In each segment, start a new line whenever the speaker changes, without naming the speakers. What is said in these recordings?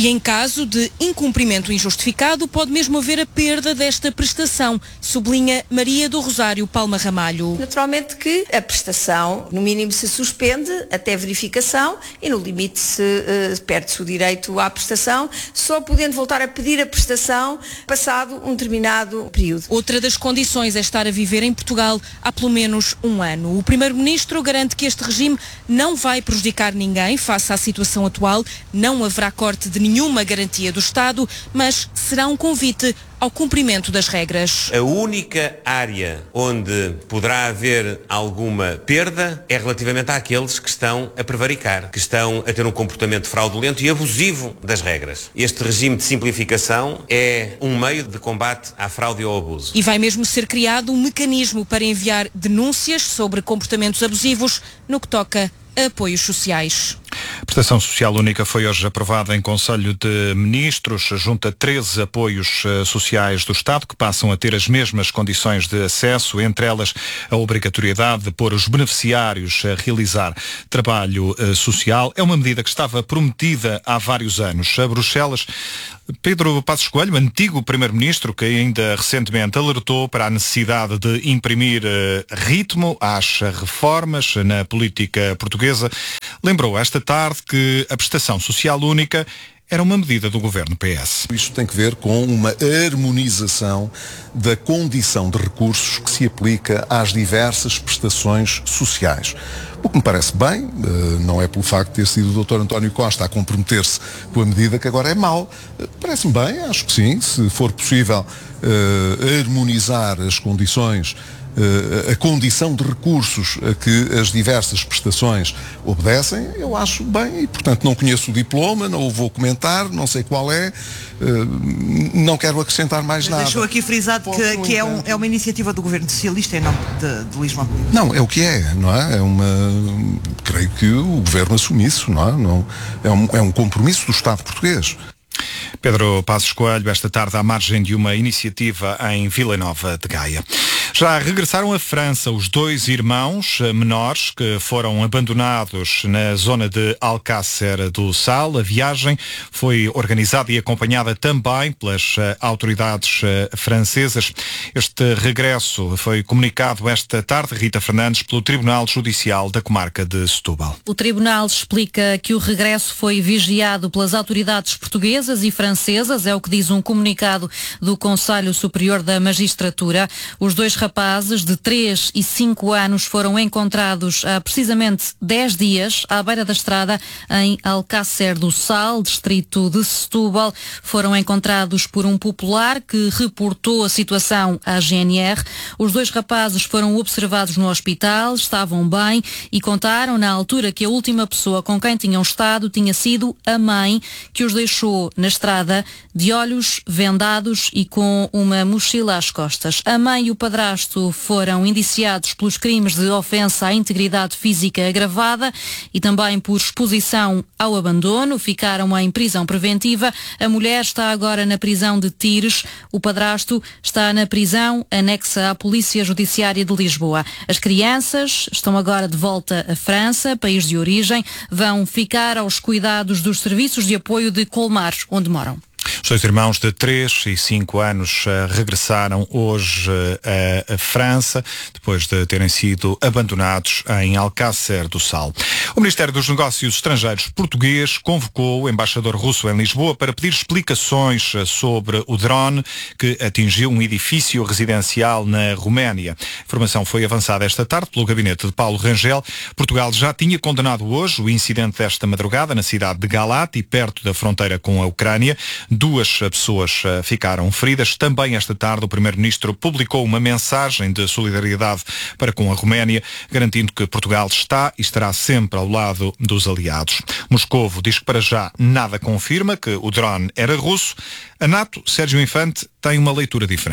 E em caso de incumprimento injustificado, pode mesmo haver a perda desta prestação, sublinha Maria do Rosário Palma Ramalho.
Naturalmente que a prestação, no mínimo, se suspende até verificação e, no limite, perde-se o direito à prestação, só podendo voltar a pedir a prestação passado um determinado período.
Outra das condições é estar a viver em Portugal há pelo menos um ano. O Primeiro-Ministro garante que este regime não vai prejudicar ninguém face à situação atual, não haverá corte de nenhuma garantia do Estado, mas será um convite ao cumprimento das regras.
A única área onde poderá haver alguma perda é relativamente àqueles que estão a prevaricar, que estão a ter um comportamento fraudulento e abusivo das regras. Este regime de simplificação é um meio de combate à fraude e ao abuso.
E vai mesmo ser criado um mecanismo para enviar denúncias sobre comportamentos abusivos no que toca a apoios sociais.
A prestação social única foi hoje aprovada em Conselho de Ministros, junta 13 apoios sociais do Estado que passam a ter as mesmas condições de acesso, entre elas a obrigatoriedade de pôr os beneficiários a realizar trabalho social. É uma medida que estava prometida há vários anos. A Bruxelas, Pedro Passos Coelho, antigo Primeiro-Ministro, que ainda recentemente alertou para a necessidade de imprimir ritmo às reformas na política portuguesa, lembrou esta tarde que a prestação social única era uma medida do governo PS.
Isto tem que ver com uma harmonização da condição de recursos que se aplica às diversas prestações sociais. O que me parece bem, não é pelo facto de ter sido o Dr. António Costa a comprometer-se com a medida que agora é mau. Parece-me bem, acho que sim, se for possível harmonizar as condições, a condição de recursos a que as diversas prestações obedecem, eu acho bem e, portanto, não conheço o diploma, não o vou comentar, não sei qual é, não quero acrescentar mais nada.
Deixou aqui frisado que é uma iniciativa do Governo Socialista em nome de Luís Montenegro.
Não, é o que é, não é? Creio que o Governo assume isso, não é? É um compromisso do Estado português.
Pedro Passos Coelho, esta tarde à margem de uma iniciativa em Vila Nova de Gaia. Já regressaram à França os 2 irmãos menores que foram abandonados na zona de Alcácer do Sal. A viagem foi organizada e acompanhada também pelas autoridades francesas. Este regresso foi comunicado esta tarde, Rita Fernandes, pelo Tribunal Judicial da Comarca de Setúbal.
O Tribunal explica que o regresso foi vigiado pelas autoridades portuguesas e francesas, é o que diz um comunicado do Conselho Superior da Magistratura. Os 2 rapazes de 3 e 5 anos foram encontrados há precisamente 10 dias à beira da estrada em Alcácer do Sal, distrito de Setúbal. Foram encontrados por um popular que reportou a situação à GNR. Os 2 rapazes foram observados no hospital, estavam bem e contaram na altura que a última pessoa com quem tinham estado tinha sido a mãe, que os deixou na estrada de olhos vendados e com uma mochila às costas. A mãe e o padrasto foram indiciados pelos crimes de ofensa à integridade física agravada e também por exposição ao abandono. Ficaram em prisão preventiva. A mulher está agora na prisão de Tires. O padrasto está na prisão anexa à Polícia Judiciária de Lisboa. As crianças estão agora de volta à França, país de origem. Vão ficar aos cuidados dos serviços de apoio de Colmar, onde moram.
Os 2 irmãos de 3 e 5 anos regressaram hoje à França, depois de terem sido abandonados em Alcácer do Sal. O Ministério dos Negócios Estrangeiros português convocou o embaixador russo em Lisboa para pedir explicações sobre o drone que atingiu um edifício residencial na Roménia. A informação foi avançada esta tarde pelo gabinete de Paulo Rangel. Portugal já tinha condenado hoje o incidente desta madrugada na cidade de Galati, perto da fronteira com a Ucrânia. 2 pessoas ficaram feridas. Também esta tarde o Primeiro-Ministro publicou uma mensagem de solidariedade para com a Roménia, garantindo que Portugal está e estará sempre ao lado dos aliados. Moscovo diz que para já nada confirma que o drone era russo. A NATO, Sérgio Infante, tem uma leitura diferente.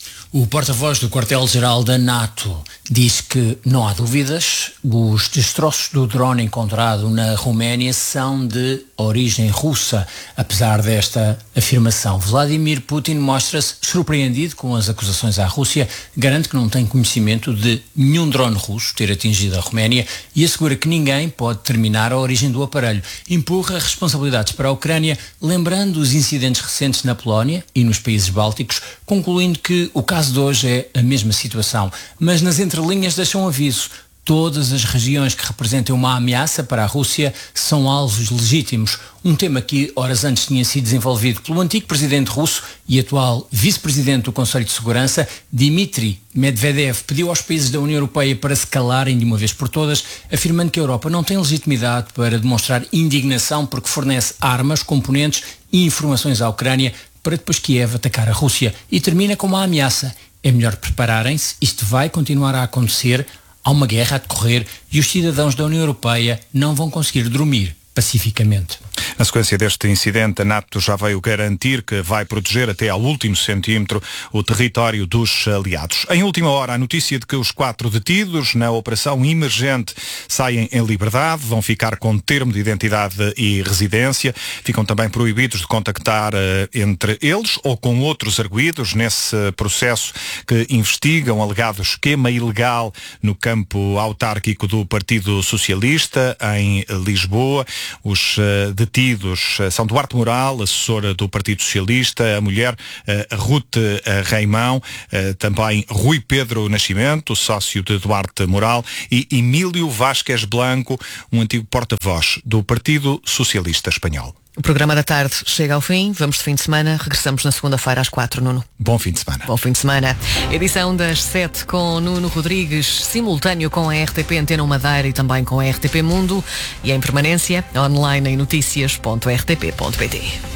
O porta-voz do quartel-geral da NATO diz que não há dúvidas, os destroços do drone encontrado na Roménia são de origem russa. Apesar desta afirmação, Vladimir Putin mostra-se surpreendido com as acusações à Rússia, garante que não tem conhecimento de nenhum drone russo ter atingido a Roménia e assegura que ninguém pode determinar a origem do aparelho. Empurra responsabilidades para a Ucrânia, lembrando os incidentes recentes na Polónia e nos países bálticos, concluindo que o caso de hoje é a mesma situação, mas nas entrelinhas deixa um aviso. Todas as regiões que representem uma ameaça para a Rússia são alvos legítimos. Um tema que horas antes tinha sido desenvolvido pelo antigo presidente russo e atual vice-presidente do Conselho de Segurança, Dmitry Medvedev, pediu aos países da União Europeia para se calarem de uma vez por todas, afirmando que a Europa não tem legitimidade para demonstrar indignação porque fornece armas, componentes e informações à Ucrânia para depois Kiev atacar a Rússia. E termina com uma ameaça. É melhor prepararem-se, isto vai continuar a acontecer, há uma guerra a decorrer e os cidadãos da União Europeia não vão conseguir dormir pacificamente.
Na sequência deste incidente, a NATO já veio garantir que vai proteger até ao último centímetro o território dos aliados. Em última hora, a notícia de que os 4 detidos na operação emergente saem em liberdade, vão ficar com termo de identidade e residência, ficam também proibidos de contactar entre eles ou com outros arguidos nesse processo que investigam um alegado esquema ilegal no campo autárquico do Partido Socialista, em Lisboa. Os detidos são Duarte Moral, assessora do Partido Socialista, a mulher Ruth Reimão, também Rui Pedro Nascimento, sócio de Duarte Moral, e Emílio Vázquez Blanco, um antigo porta-voz do Partido Socialista Espanhol.
O programa da tarde chega ao fim, vamos de fim de semana, regressamos na segunda-feira às 4, Nuno.
Bom fim de semana.
Bom fim de semana. Edição das 7 com Nuno Rodrigues, simultâneo com a RTP Antena Madeira e também com a RTP Mundo e em permanência online em noticias.rtp.pt.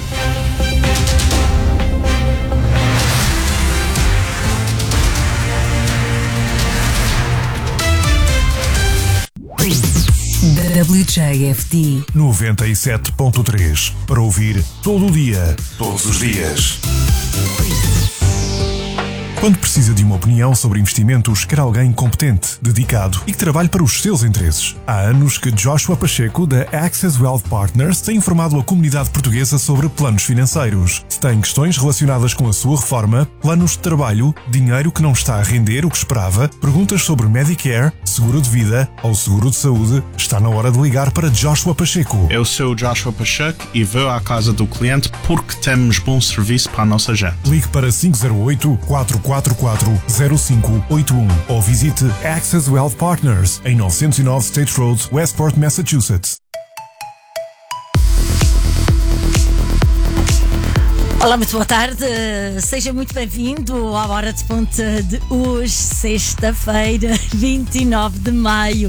WJFD 97.3 para ouvir todo o dia, todos os dias. Quando precisa de uma opinião sobre investimentos, quer alguém competente, dedicado e que trabalhe para os seus interesses. Há anos que Joshua Pacheco, da Access Wealth Partners, tem informado a comunidade portuguesa sobre planos financeiros. Se tem questões relacionadas com a sua reforma, planos de trabalho, dinheiro que não está a render o que esperava, perguntas sobre Medicare, seguro de vida ou seguro de saúde, está na hora de ligar para Joshua Pacheco.
Eu sou Joshua Pacheco e vou à casa do cliente porque temos bom serviço para a nossa gente.
Ligue para 508-444-0581 ou visite Access Wealth Partners em 909 State Road, Westport, Massachusetts.
Olá, muito boa tarde. Seja muito bem-vindo à Hora de Ponta de hoje, sexta-feira, 29 de maio.